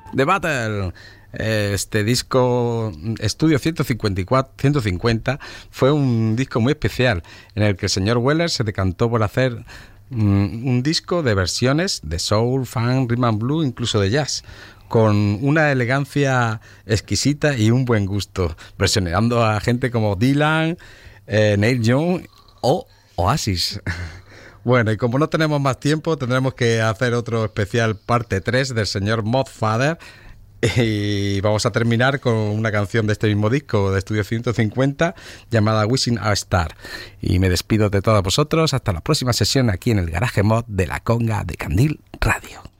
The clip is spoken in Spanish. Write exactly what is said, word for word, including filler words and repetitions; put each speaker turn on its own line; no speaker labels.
The Battle. Este disco Estudio ciento cincuenta y cuatro, ciento cincuenta fue un disco muy especial en el que el señor Weller se decantó por hacer um, un disco de versiones de soul, funk, rhythm and blues, incluso de jazz, con una elegancia exquisita y un buen gusto, versionando a gente como Dylan, eh, Neil Young o Oasis. Bueno, y como no tenemos más tiempo, tendremos que hacer otro especial parte tres del señor Modfather. Y vamos a terminar con una canción de este mismo disco de Estudio ciento cincuenta llamada Wishing a Star. Y me despido de todos vosotros hasta la próxima sesión aquí en el Garaje Mod de la Conga de Candil Radio.